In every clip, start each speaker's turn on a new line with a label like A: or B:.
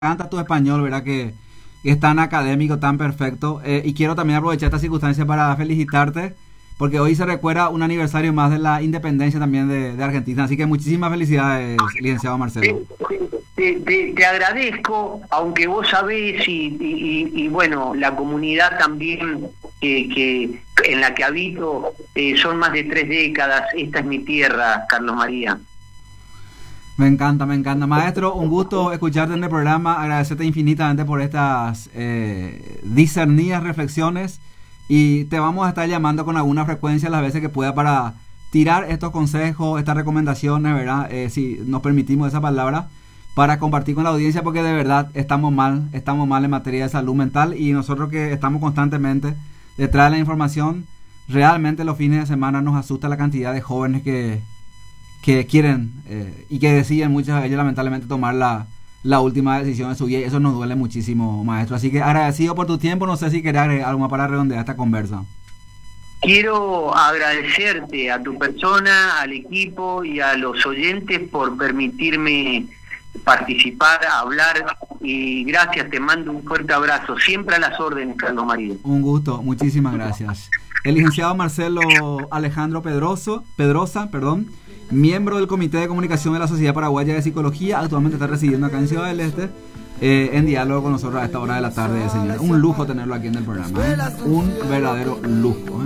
A: encanta tu español, ¿verdad? Que es tan académico, tan perfecto. Y quiero también aprovechar esta circunstancia para felicitarte, porque hoy se recuerda un aniversario más de la independencia también de Argentina. Así que muchísimas felicidades, licenciado Marcelo.
B: Te agradezco, aunque vos sabés y bueno, la comunidad también que en la que habito son más de 3 décadas. Esta es mi tierra, Carlos María.
A: Me encanta, me encanta. Maestro, un gusto escucharte en el programa. Agradecerte infinitamente por estas discernidas reflexiones. Y te vamos a estar llamando con alguna frecuencia las veces que pueda para tirar estos consejos, estas recomendaciones, ¿verdad? Si nos permitimos esa palabra, para compartir con la audiencia, porque de verdad estamos mal en materia de salud mental, y nosotros que estamos constantemente detrás de la información, realmente los fines de semana nos asusta la cantidad de jóvenes que quieren y que deciden, muchos de ellos lamentablemente, tomar la última decisión de su vida, y eso nos duele muchísimo, maestro. Así que agradecido por tu tiempo. No sé si querés agregar algo más para redondear esta conversa.
B: Quiero agradecerte a tu persona, al equipo y a los oyentes por permitirme participar, hablar, y gracias, te mando un fuerte abrazo, siempre a las órdenes, Carlos María.
A: Un gusto, muchísimas gracias. El licenciado Marcelo Alejandro Pedrosa, miembro del Comité de Comunicación de la Sociedad Paraguaya de Psicología, actualmente está residiendo acá en Ciudad del Este, en diálogo con nosotros a esta hora de la tarde, señor. Un lujo tenerlo aquí en el programa, un verdadero lujo.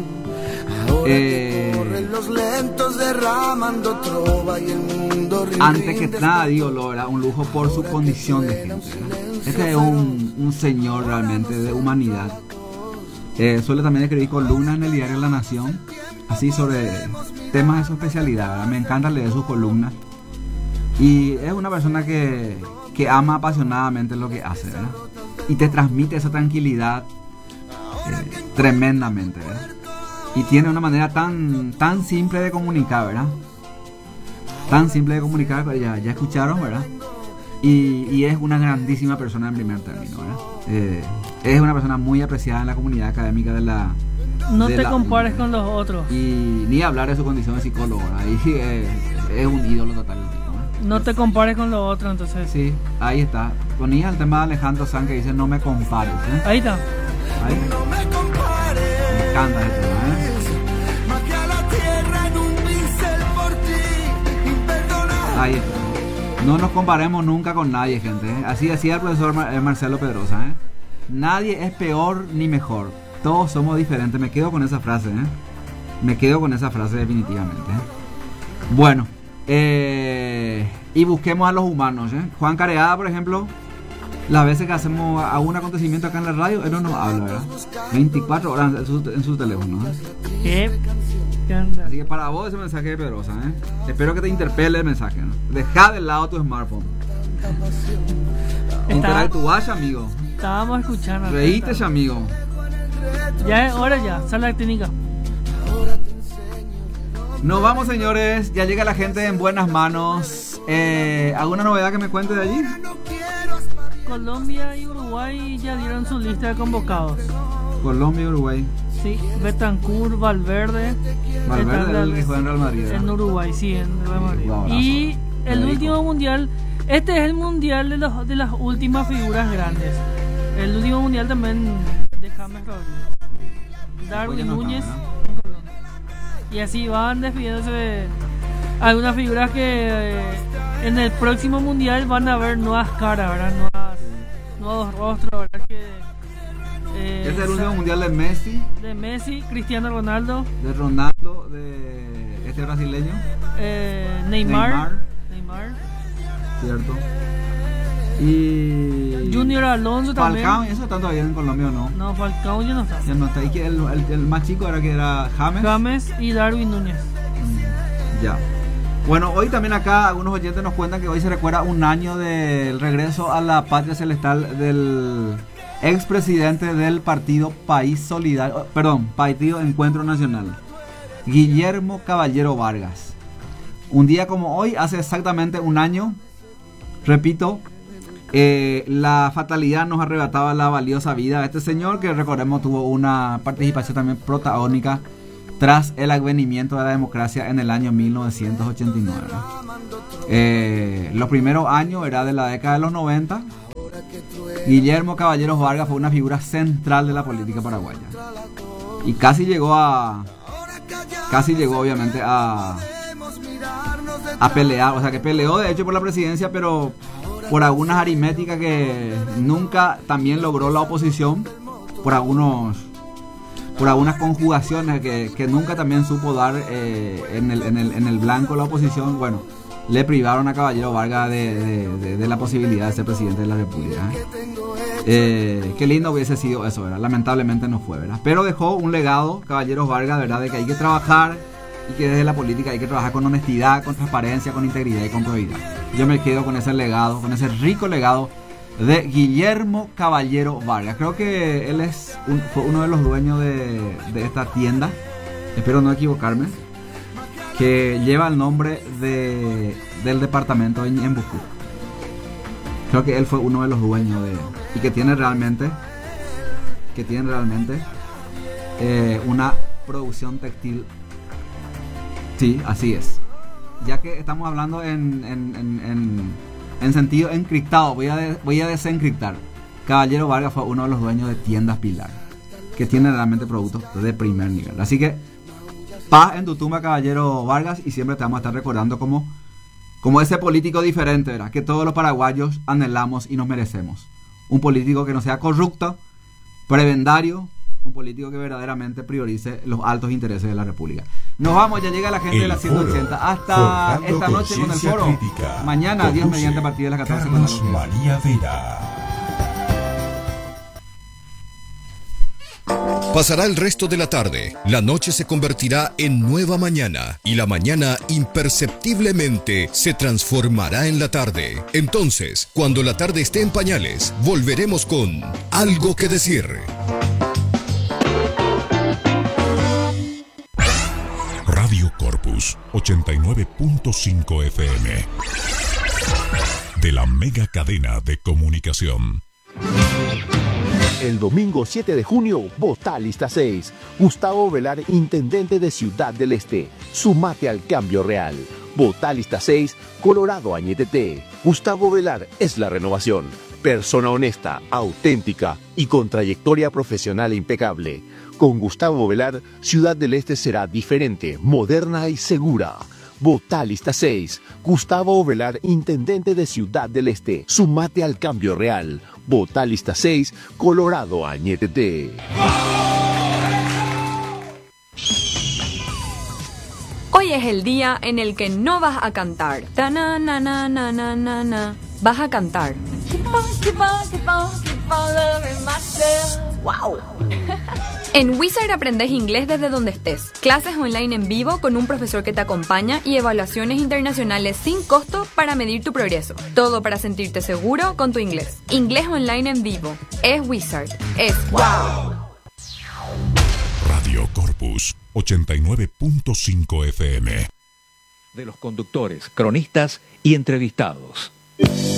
A: Antes que nada, digo, ¿verdad? Un lujo por su condición de gente, ¿verdad? Este es un señor realmente de humanidad. Suele también escribir columnas en el diario La Nación, así sobre temas de su especialidad, ¿verdad? Me encanta leer sus columnas, y es una persona que ama apasionadamente lo que hace, ¿verdad? Y te transmite esa tranquilidad tremendamente, ¿verdad? Y tiene una manera tan simple de comunicar, ¿verdad? Tan simple de comunicar, pero ya escucharon, ¿verdad? Y es una grandísima persona en primer término, ¿verdad? Es una persona muy apreciada en la comunidad académica de la...
C: No te compares con los otros.
A: Y ni hablar de su condición de psicólogo, ¿verdad? Ahí es un ídolo total el tipo, ¿verdad?
C: No te compares con los otros, entonces.
A: Sí, ahí está. Ponía el tema de Alejandro Sanz, que dice no me compares, ¿eh?
C: Ahí está.
A: Ahí. Me encanta el tema, ¿eh? Ahí está. No nos comparemos nunca con nadie, gente, ¿eh? Así decía el profesor Marcelo Pedrosa, ¿eh? Nadie es peor ni mejor. Todos somos diferentes. Me quedo con esa frase, ¿eh? Me quedo con esa frase definitivamente, ¿eh? Bueno, y busquemos a los humanos, ¿eh? Juan Careada, por ejemplo, las veces que hacemos algún acontecimiento acá en la radio, él no nos habla, ¿verdad? 24 horas en su teléfono, ¿eh? Así que para vos ese mensaje de Pedrosa, ¿eh? Espero que te interpele el mensaje, ¿no? Deja de lado tu smartphone. Interactuás, amigo.
C: Estábamos escuchando.
A: Reíte, amigo.
C: Ya es hora, ya. Sale la técnica.
A: Nos vamos, señores. Ya llega la gente en buenas manos. ¿Alguna novedad que me cuente de allí?
C: Colombia y Uruguay ya dieron su lista de convocados.
A: Colombia y Uruguay.
C: Sí, Bentancur, Valverde.
A: Valverde el que juega en Real Madrid, ¿verdad?
C: En Uruguay, sí, en Real Madrid.
A: Wow,
C: y el último mundial, este es el mundial de las últimas figuras grandes. El último mundial también de James Rodríguez, Darwin Núñez en Colombia. Y así van despidiéndose de algunas figuras que en el próximo mundial van a ver nuevas caras, ¿verdad? Nuevos rostros, ¿verdad?
A: Este es el último mundial de Messi.
C: De Messi, Cristiano Ronaldo.
A: De Ronaldo, de este brasileño.
C: Neymar.
A: Cierto. Y
C: Junior Alonso también.
A: Falcao, ¿eso está todavía en Colombia o no?
C: No, Falcao ya no está.
A: Ya no está. Y que el más chico era
C: James y Darwin Núñez.
A: Ya. Bueno, hoy también acá algunos oyentes nos cuentan que hoy se recuerda un año del regreso a la patria celestial del expresidente del partido Partido Encuentro Nacional, Guillermo Caballero Vargas. Un día como hoy, hace exactamente un año, repito, la fatalidad nos arrebataba la valiosa vida de este señor, que recordemos tuvo una participación también protagónica tras el advenimiento de la democracia en el año 1989. Los primeros años era de la década de los 90, Guillermo Caballeros Vargas fue una figura central de la política paraguaya. Y casi llegó obviamente a pelear, o sea que peleó de hecho por la presidencia, pero por algunas aritméticas que nunca también logró la oposición, por algunas conjugaciones que nunca también supo dar en el blanco la oposición. Bueno, le privaron a Caballero Vargas de la posibilidad de ser presidente de la República. Qué lindo hubiese sido eso, ¿verdad? Lamentablemente no fue, ¿verdad? Pero dejó un legado, Caballeros Vargas, ¿verdad? De que hay que trabajar y que desde la política hay que trabajar con honestidad, con transparencia, con integridad y con probidad. Yo me quedo con ese legado, con ese rico legado de Guillermo Caballero Vargas. Creo que él fue uno de los dueños de esta tienda, espero no equivocarme, que lleva el nombre del departamento en Bucú. Creo que él fue uno de los dueños y que tiene realmente una producción textil. Sí, así es. Ya que estamos hablando en sentido encriptado, voy a desencriptar. Caballero Vargas fue uno de los dueños de Tiendas Pilar, que tiene realmente productos de primer nivel. Así que paz en tu tumba, Caballero Vargas, y siempre te vamos a estar recordando como ese político diferente, ¿verdad? Que todos los paraguayos anhelamos y nos merecemos. Un político que no sea corrupto, prebendario, un político que verdaderamente priorice los altos intereses de la República. Nos vamos, ya llega la gente de la 180. Hasta esta noche con el foro.
D: Crítica.
A: Mañana, Dios mediante, a partir de las 14 con
D: Carlos María Vera.
E: Pasará el resto de la tarde, la noche se convertirá en nueva mañana y la mañana imperceptiblemente se transformará en la tarde. Entonces, cuando la tarde esté en pañales, volveremos con Algo que Decir.
D: Radio Corpus 89.5 FM. De la mega cadena de comunicación.
F: El domingo 7 de junio, vota lista 6. Gustavo Velar, intendente de Ciudad del Este. Sumate al cambio real. Vota lista 6, Colorado Añetete. Gustavo Velar es la renovación. Persona honesta, auténtica y con trayectoria profesional impecable. Con Gustavo Velar, Ciudad del Este será diferente, moderna y segura. Vota lista 6. Gustavo Velar, intendente de Ciudad del Este. Sumate al cambio real. Vota lista 6, Colorado Añetete.
G: Hoy es el día en el que no vas a cantar. Vas a cantar. ¡Wow! En Wizard aprendes inglés desde donde estés. Clases online en vivo con un profesor que te acompaña y evaluaciones internacionales sin costo para medir tu progreso. Todo para sentirte seguro con tu inglés. Inglés online en vivo. Es Wizard. Es wow.
D: Radio Corpus 89.5 FM.
H: De los conductores, cronistas y entrevistados.